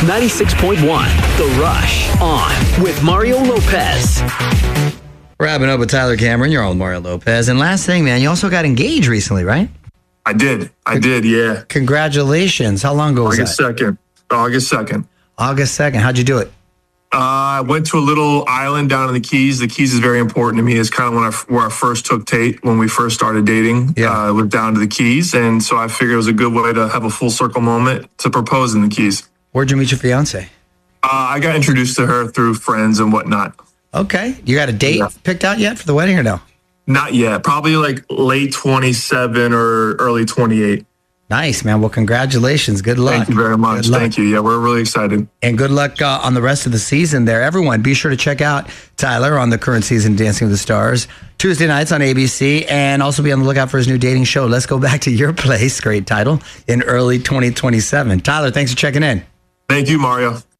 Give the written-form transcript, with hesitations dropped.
96.1 The Rush on with Mario Lopez. Wrapping up with Tyler Cameron, you're on Mario Lopez. And last thing, man, you also got engaged recently, right? I did, yeah. Congratulations. How long ago was that? August 2nd. August 2nd. How'd you do it? I went to a little island down in the Keys. The Keys is very important to me. It's kind of where I first took Tate when we first started dating. Yeah. I went down to the Keys, and so I figured it was a good way to have a full circle moment to propose in the Keys. Where'd you meet your fiance? I got introduced to her through friends and whatnot. Okay. You got a date picked out yet for the wedding or no? Not yet. Probably like late 27 or early 28. Nice, man. Well, congratulations. Good luck. Thank you very much. Thank you. Yeah, we're really excited. And good luck on the rest of the season there. Everyone, be sure to check out Tyler on the current season Dancing with the Stars, Tuesday nights on ABC, and also be on the lookout for his new dating show, Let's Go Back to Your Place, great title, in early 2027. Tyler, thanks for checking in. Thank you, Mario.